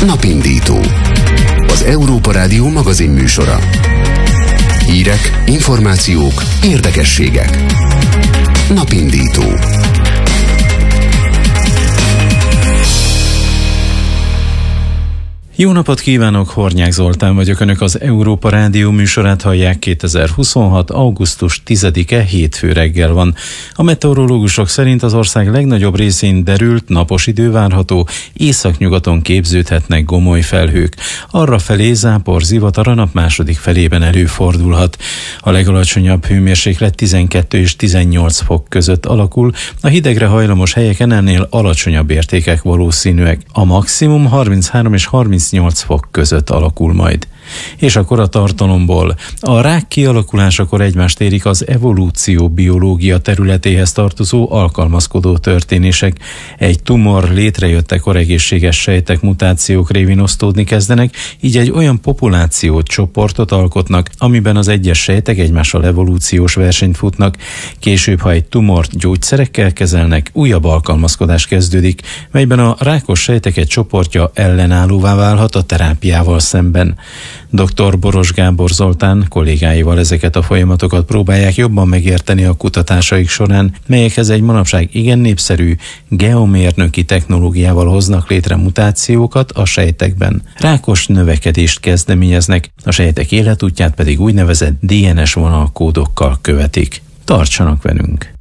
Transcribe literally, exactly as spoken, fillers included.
Napindító. Az Európa Rádió magazin műsora. Hírek, információk, érdekességek. Napindító. Jó napot kívánok, Hornyák Zoltán vagyok, Önök az Európa Rádió műsorát hallják. kétezer-huszonhat. augusztus tizedike hétfő reggel van. A meteorológusok szerint az ország legnagyobb részén derült, napos idő várható, északnyugaton képződhetnek gomoly felhők. Arrafelé zápor, zivatar a nap második felében előfordulhat. A legalacsonyabb hőmérséklet tizenkettő és tizennyolc fok között alakul, a hidegre hajlamos helyeken ennél alacsonyabb értékek valószínűek. A maximum harminchárom és harmincnyolc fok között alakul majd. És akkor a tartalomból. A rák kialakulásakor egymást érik az evolúció biológia területéhez tartozó alkalmazkodó történések. Egy tumor létrejöttekor egészséges sejtek mutációk révén osztódni kezdenek, így egy olyan populációt, csoportot alkotnak, amiben az egyes sejtek egymással evolúciós versenyt futnak. Később, ha egy tumort gyógyszerekkel kezelnek, újabb alkalmazkodás kezdődik, melyben a rákos sejtek egy csoportja ellenállóvá válhat a terápiával szemben. doktor Boros Gábor Zoltán kollégáival ezeket a folyamatokat próbálják jobban megérteni a kutatásaik során, melyekhez egy manapság igen népszerű geomérnöki technológiával hoznak létre mutációkat a sejtekben. Rákos növekedést kezdeményeznek, a sejtek életútját pedig úgynevezett dé en es vonalkódokkal követik. Tartsanak velünk!